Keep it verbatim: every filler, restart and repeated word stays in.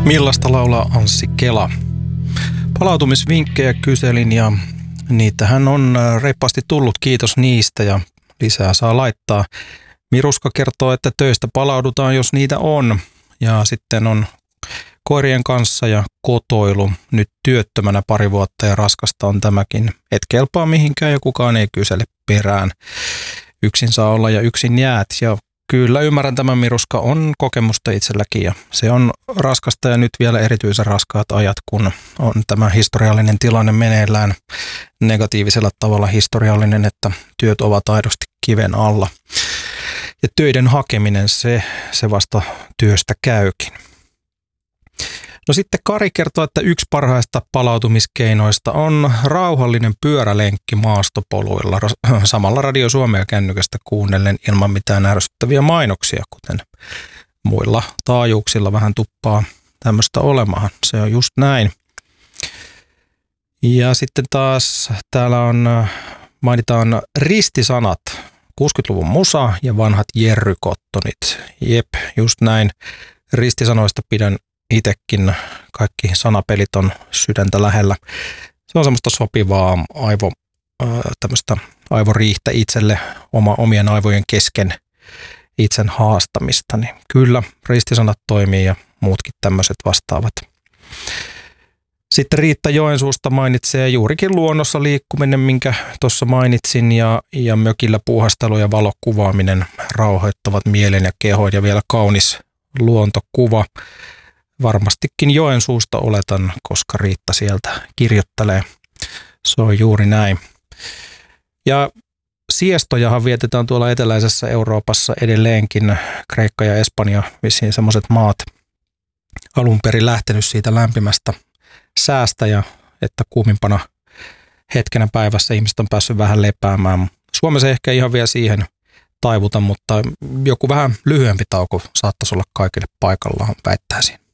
Millaista laulaa Anssi Kela? Palautumisvinkkejä kyselin ja niitähän on reippaasti tullut, kiitos niistä ja lisää saa laittaa. Miruska kertoo, että töistä palaudutaan, jos niitä on. Ja sitten on koirien kanssa ja kotoilu. Nyt työttömänä pari vuotta ja raskasta on tämäkin. Et kelpaa mihinkään ja kukaan ei kysele perään. Yksin saa olla ja yksin jäät. Ja kyllä ymmärrän tämän, Miruska, on kokemusta itselläkin ja se on raskasta ja nyt vielä erityisen raskaat ajat, kun on tämä historiallinen tilanne meneillään negatiivisella tavalla historiallinen, että työt ovat aidosti kiven alla. Ja töiden hakeminen, se, se vasta työstä käykin. No sitten Kari kertoo, että yksi parhaista palautumiskeinoista on rauhallinen pyörälenkki maastopoluilla. Samalla Radio Suomea kännykästä kuunnellen ilman mitään ärsyttäviä mainoksia, kuten muilla taajuuksilla vähän tuppaa tämmöistä olemaan. Se on just näin. Ja sitten taas täällä on, mainitaan ristisanat. kuusikymmentäluvun musa ja vanhat Jerry Cottonit. Jep, just näin. Ristisanoista pidän itsekin. Kaikki sanapelit on sydäntä lähellä. Se on semmoista sopivaa aivo, äh, tämmöistä aivoriihtä itselle, oma, omien aivojen kesken itsen haastamista. Niin kyllä, ristisanat toimii ja muutkin tämmöiset vastaavat. Sitten Riitta Joensuusta mainitsee juurikin luonnossa liikkuminen, minkä tuossa mainitsin, ja, ja mökillä puuhastelu ja valokuvaaminen rauhoittavat mielen ja kehon ja vielä kaunis luontokuva. Varmastikin Joensuusta oletan, koska Riitta sieltä kirjoittelee. Se on juuri näin. Ja siestojahan vietetään tuolla eteläisessä Euroopassa edelleenkin. Kreikka ja Espanja, vissiin semmoiset maat alun perin lähtenyt siitä lämpimästä säästä ja että kuumimpana hetkenä päivässä ihmiset on päässyt vähän lepäämään. Suomessa ehkä ihan vielä siihen taivuta, mutta joku vähän lyhyempi tauko saattaisi olla kaikille paikallaan, väittäisin.